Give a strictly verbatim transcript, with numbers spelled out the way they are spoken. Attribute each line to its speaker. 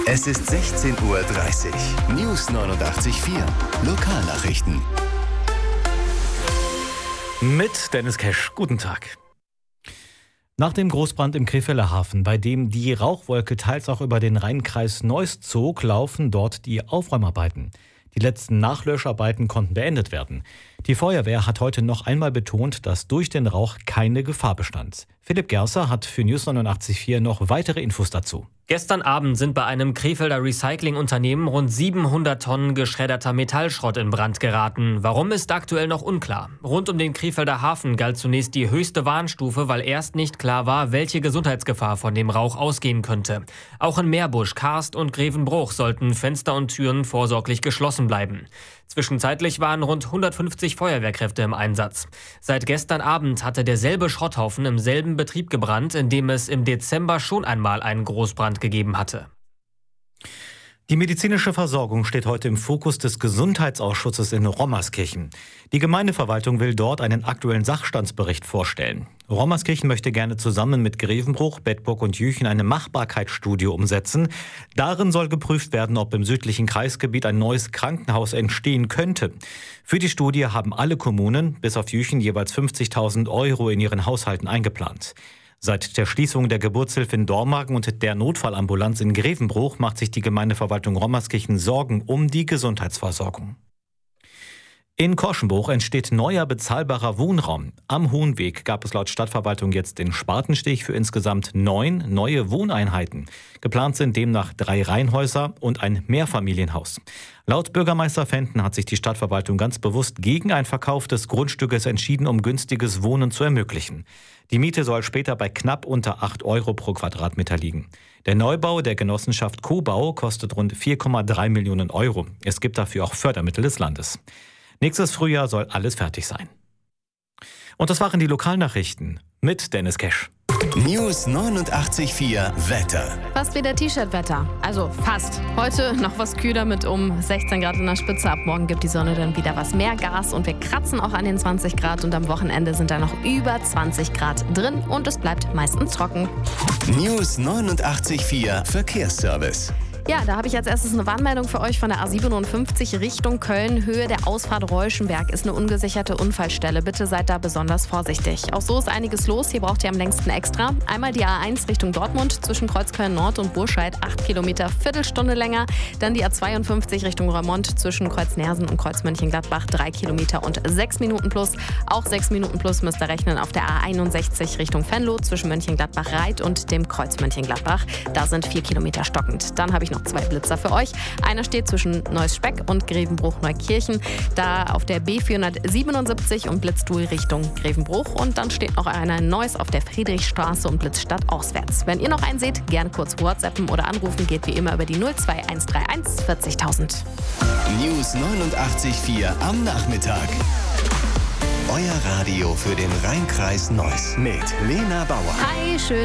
Speaker 1: Es ist sechzehn Uhr dreißig. News neunundachtzig Komma vier. Lokalnachrichten.
Speaker 2: Mit Dennis Kesch. Guten Tag. Nach dem Großbrand im Krefelder Hafen, bei dem die Rauchwolke teils auch über den Rheinkreis Neuss zog, laufen dort die Aufräumarbeiten. Die letzten Nachlöscharbeiten konnten beendet werden. Die Feuerwehr hat heute noch einmal betont, dass durch den Rauch keine Gefahr bestand. Philipp Gerser hat für News neunundachtzig Komma vier noch weitere Infos dazu.
Speaker 3: Gestern Abend sind bei einem Krefelder Recyclingunternehmen rund siebenhundert Tonnen geschredderter Metallschrott in Brand geraten. Warum, ist aktuell noch unklar. Rund um den Krefelder Hafen galt zunächst die höchste Warnstufe, weil erst nicht klar war, welche Gesundheitsgefahr von dem Rauch ausgehen könnte. Auch in Meerbusch, Karst und Grevenbruch sollten Fenster und Türen vorsorglich geschlossen bleiben. Zwischenzeitlich waren rund hundertfünfzig Feuerwehrkräfte im Einsatz. Seit gestern Abend hatte derselbe Schrotthaufen im selben Betrieb gebrannt, in dem es im Dezember schon einmal einen Großbrand gegeben hatte.
Speaker 2: Die medizinische Versorgung steht heute im Fokus des Gesundheitsausschusses in Rommerskirchen. Die Gemeindeverwaltung will dort einen aktuellen Sachstandsbericht vorstellen. Rommerskirchen möchte gerne zusammen mit Grevenbruch, Bedburg und Jüchen eine Machbarkeitsstudie umsetzen. Darin soll geprüft werden, ob im südlichen Kreisgebiet ein neues Krankenhaus entstehen könnte. Für die Studie haben alle Kommunen, bis auf Jüchen, jeweils fünfzigtausend Euro in ihren Haushalten eingeplant. Seit der Schließung der Geburtshilfe in Dormagen und der Notfallambulanz in Grevenbruch macht sich die Gemeindeverwaltung Rommerskirchen Sorgen um die Gesundheitsversorgung. In Korschenbruch entsteht neuer bezahlbarer Wohnraum. Am Hohenweg gab es laut Stadtverwaltung jetzt den Spatenstich für insgesamt neun neue Wohneinheiten. Geplant sind demnach drei Reihenhäuser und ein Mehrfamilienhaus. Laut Bürgermeister Fenton hat sich die Stadtverwaltung ganz bewusst gegen einen Verkauf des Grundstückes entschieden, um günstiges Wohnen zu ermöglichen. Die Miete soll später bei knapp unter acht Euro pro Quadratmeter liegen. Der Neubau der Genossenschaft Cobau kostet rund vier Komma drei Millionen Euro. Es gibt dafür auch Fördermittel des Landes. Nächstes Frühjahr soll alles fertig sein. Und das waren die Lokalnachrichten mit Dennis Kesch.
Speaker 1: News neunundachtzig Komma vier Wetter.
Speaker 4: Fast wieder T-Shirt-Wetter. Also fast. Heute noch was kühler mit um sechzehn Grad in der Spitze. Ab morgen gibt die Sonne dann wieder was mehr Gas und wir kratzen auch an den zwanzig Grad. Und am Wochenende sind da noch über zwanzig Grad drin und es bleibt meistens trocken.
Speaker 1: News neunundachtzig Komma vier Verkehrsservice.
Speaker 4: Ja, da habe ich als erstes eine Warnmeldung für euch von der A siebenundfünfzig Richtung Köln. Höhe der Ausfahrt Reuschenberg ist eine ungesicherte Unfallstelle. Bitte seid da besonders vorsichtig. Auch so ist einiges los. Hier braucht ihr am längsten extra. Einmal die A eins Richtung Dortmund zwischen Kreuzköln Nord und Burscheid, acht Kilometer, Viertelstunde länger. Dann die A zweiundfünfzig Richtung Reumont zwischen Kreuz-Nersen und Kreuz-Mönchengladbach, drei Kilometer und sechs Minuten plus. Auch sechs Minuten plus müsst ihr rechnen auf der A einundsechzig Richtung Venlo zwischen Mönchengladbach-Reit und dem Kreuz Mönchengladbach. Da sind vier Kilometer stockend. Dann habe ich noch zwei Blitzer für euch. Einer steht zwischen Neuss-Speck und Grevenbruch-Neukirchen. Da auf der B vierhundertsiebenundsiebzig und Blitzstuhl Richtung Grevenbruch. Und dann steht noch einer in Neuss auf der Friedrichstraße und Blitzstadt auswärts. Wenn ihr noch einen seht, gerne kurz WhatsAppen oder anrufen. Geht wie immer über die null zwei eins drei eins vierzigtausend.
Speaker 1: News neunundachtzig Komma vier am Nachmittag. Euer Radio für den Rheinkreis Neuss mit Lena Bauer.
Speaker 4: Hi, schön.